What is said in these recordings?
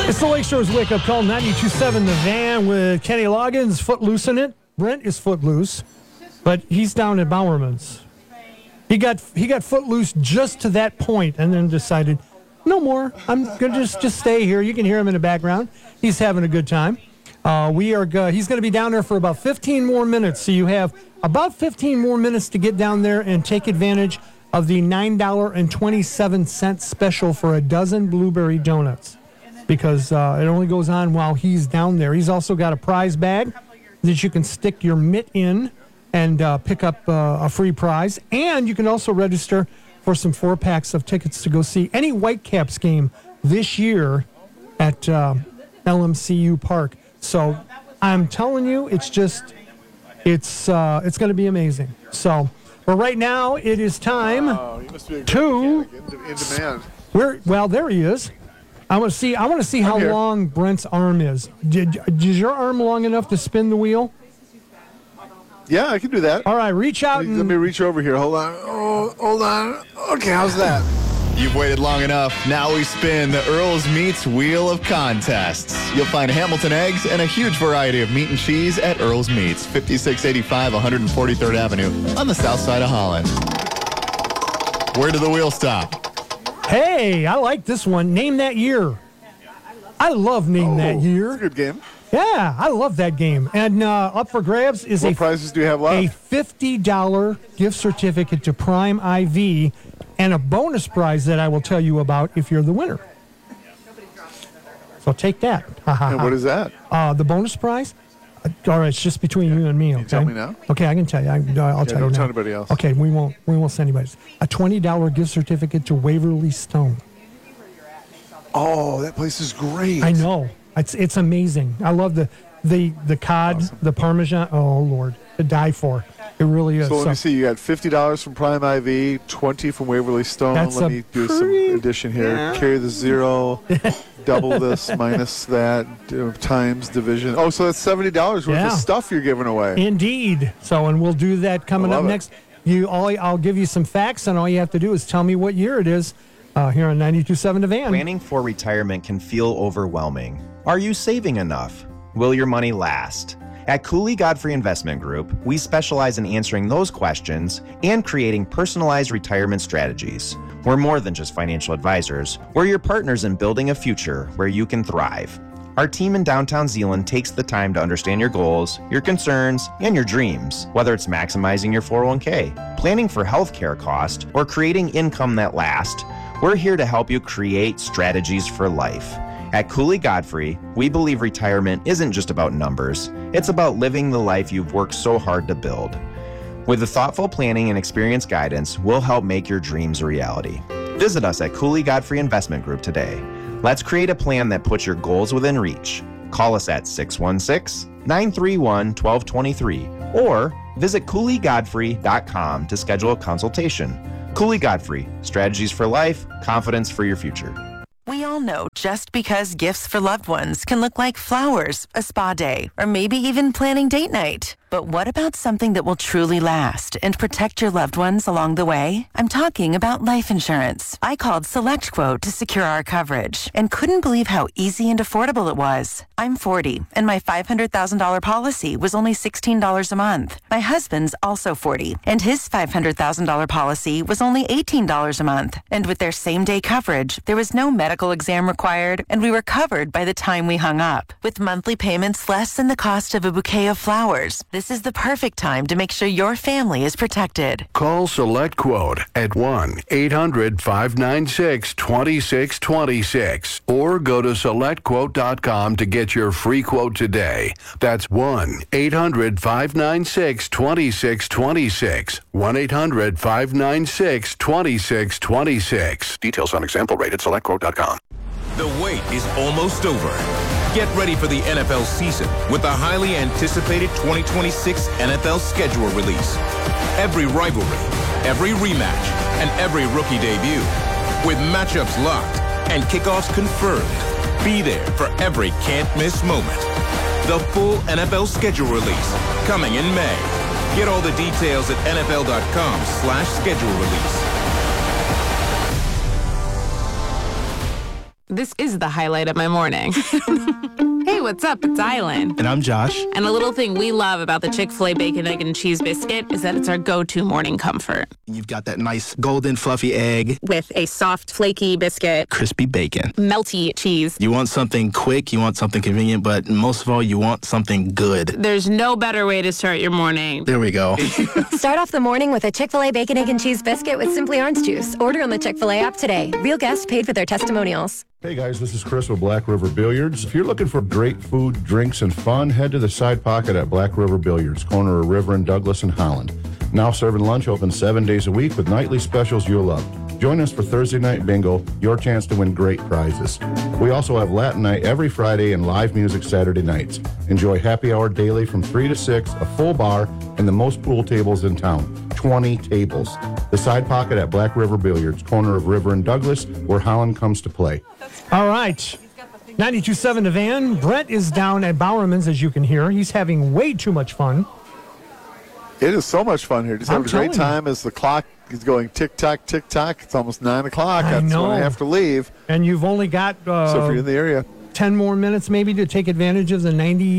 It's the Lakeshore's Wake Up Call, 92.7 The Van with Kenny Loggins, Footloose in it. Brent is Footloose, but he's down at Bowerman's. He got Footloose just to that point and then decided, no more. I'm going to just stay here. You can hear him in the background. He's having a good time. He's going to be down there for about 15 more minutes, so you have about 15 more minutes to get down there and take advantage of the $9.27 special for a dozen blueberry donuts, because it only goes on while he's down there. He's also got a prize bag that you can stick your mitt in and pick up a free prize. And you can also register for some 4-packs of tickets to go see any Whitecaps game this year at LMCU Park. So I'm telling you, it's going to be amazing. So, but right now it is time to in demand. Well, there he is. I want to see how long Brent's arm is. Is your arm long enough to spin the wheel? Yeah, I can do that. All right, reach out. Let me reach over here. Hold on. Oh, hold on. Okay, how's that? You've waited long enough. Now we spin the Earl's Meats Wheel of Contests. You'll find Hamilton eggs and a huge variety of meat and cheese at Earl's Meats, 5685 143rd Avenue on the south side of Holland. Where did the wheel stop? Hey, I like this one. Name that year. I love Name That Year. That's a good game. Yeah, I love that game. And up for grabs is what prizes do you have left? A $50 gift certificate to Prime IV and a bonus prize that I will tell you about if you're the winner. So take that. And what is that? The bonus prize? All right, it's just between you and me, okay? Can you tell me now? Okay, I can tell you. I'll tell you now. Don't tell anybody else. Okay, we won't send anybody. A $20 gift certificate to Waverly Stone. Oh, that place is great. I know. It's amazing. I love the cod, awesome. The Parmesan. Oh, Lord. To die for. It really is. So let me see. You got $50 from Prime IV, $20 from Waverly Stone. Let me do some addition here. Yeah. Carry the zero, double this, minus that, times division. Oh, so that's $70 worth of stuff you're giving away. Indeed. So, and we'll do that coming up next. I'll give you some facts, and all you have to do is tell me what year it is here on 92.7 The Van. Planning for retirement can feel overwhelming. Are you saving enough? Will your money last? At Cooley Godfrey Investment Group, we specialize in answering those questions and creating personalized retirement strategies. We're more than just financial advisors. We're your partners in building a future where you can thrive. Our team in downtown Zeeland takes the time to understand your goals, your concerns, and your dreams, whether it's maximizing your 401k, planning for healthcare cost, or creating income that lasts. We're here to help you create strategies for life. At Cooley Godfrey, we believe retirement isn't just about numbers. It's about living the life you've worked so hard to build. With the thoughtful planning and experienced guidance, we'll help make your dreams a reality. Visit us at Cooley Godfrey Investment Group today. Let's create a plan that puts your goals within reach. Call us at 616-931-1223 or visit CooleyGodfrey.com to schedule a consultation. Cooley Godfrey, strategies for life, confidence for your future. We all know just because gifts for loved ones can look like flowers, a spa day, or maybe even planning date night. But what about something that will truly last and protect your loved ones along the way? I'm talking about life insurance. I called SelectQuote to secure our coverage and couldn't believe how easy and affordable it was. I'm 40, and my $500,000 policy was only $16 a month. My husband's also 40, and his $500,000 policy was only $18 a month. And with their same-day coverage, there was no medical exam required, and we were covered by the time we hung up. With monthly payments less than the cost of a bouquet of flowers, this is the perfect time to make sure your family is protected. Call SelectQuote at 1-800-596-2626 or go to SelectQuote.com to get your free quote today. That's 1-800-596-2626. 1-800-596-2626. Details on example rate at SelectQuote.com. The wait is almost over. Get ready for the NFL season with the highly anticipated 2026 NFL schedule release. Every rivalry, every rematch, and every rookie debut. With matchups locked and kickoffs confirmed. Be there for every can't-miss moment. The full NFL schedule release coming in May. Get all the details at NFL.com/schedule release. this is the highlight of my morning. Hey, what's up? It's Island. And I'm Josh. And a little thing we love about the Chick-fil-A Bacon, Egg, and Cheese Biscuit is that it's our go-to morning comfort. You've got that nice golden fluffy egg. With a soft, flaky biscuit. Crispy bacon. Melty cheese. You want something quick, you want something convenient, but most of all, you want something good. There's no better way to start your morning. There we go. Start off the morning with a Chick-fil-A Bacon, Egg, and Cheese Biscuit with Simply Orange Juice. Order on the Chick-fil-A app today. Real guests paid for their testimonials. Hey guys, this is Chris with Black River Billiards. If you're looking for great food, drinks, and fun, head to the Side Pocket at Black River Billiards, corner of River and Douglas in Holland. Now serving lunch, open 7 days a week with nightly specials you'll love. Join us for Thursday Night Bingo, your chance to win great prizes. We also have Latin Night every Friday and live music Saturday nights. Enjoy happy hour daily from 3 to 6, a full bar, and the most pool tables in town, 20 tables. The Side Pocket at Black River Billiards, corner of River and Douglas, where Holland comes to play. All right. 92.7 The Van. Brett is down at Bowerman's, as you can hear. He's having way too much fun. It is so much fun here. Just having a great time as the clock is going tick-tock, tick-tock. It's almost 9 o'clock. That's when I have to leave. And you've only got so if you're in the area, 10 more minutes maybe to take advantage of the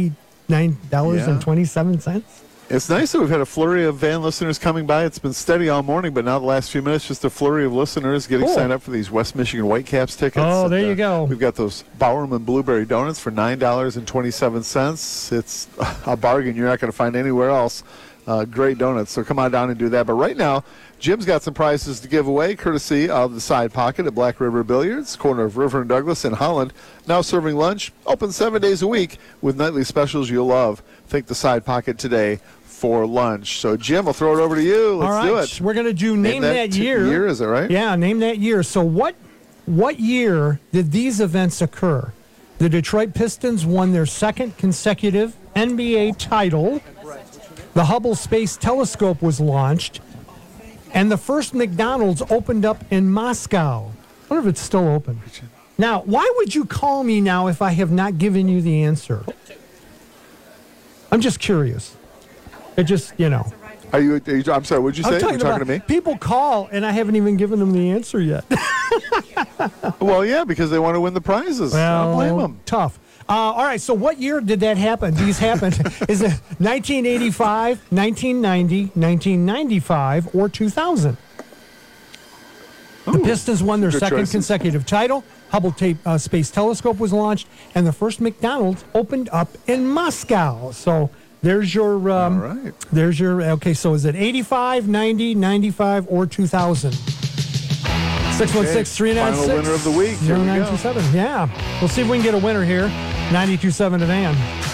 $99.27. It's nice that we've had a flurry of van listeners coming by. It's been steady all morning, but now the last few minutes, just a flurry of listeners getting signed up for these West Michigan Whitecaps tickets. Oh, there you go. We've got those Bowerman Blueberry Donuts for $9.27. It's a bargain you're not going to find anywhere else. Great donuts, so come on down and do that. But right now, Jim's got some prizes to give away, courtesy of the Side Pocket at Black River Billiards, corner of River and Douglas in Holland. Now serving lunch, open 7 days a week with nightly specials you'll love. Think the Side Pocket today for lunch. So, Jim, I'll throw it over to you. Let's do it. We're going to do Name That Year. Is that right? Yeah, Name That Year. So what year did these events occur? The Detroit Pistons won their second consecutive NBA title. The Hubble Space Telescope was launched. And the first McDonald's opened up in Moscow. I wonder if it's still open. Now, why would you call me now if I have not given you the answer? I'm just curious. It just, you know. I'm sorry, what did you say? You're talking to me? People call, and I haven't even given them the answer yet. Well, yeah, because they want to win the prizes. Well, I don't blame them. Tough. All right, so what year did that happen? These happened. Is it 1985, 1990, 1995, or 2000? The Pistons won their second consecutive title. Hubble Space Telescope was launched, and the first McDonald's opened up in Moscow. So there's your, okay, so is it 85, 90, 95, or 2000? 616-396. Final winner of the week. Here we go. Yeah. We'll see if we can get a winner here. 92.7 The Van.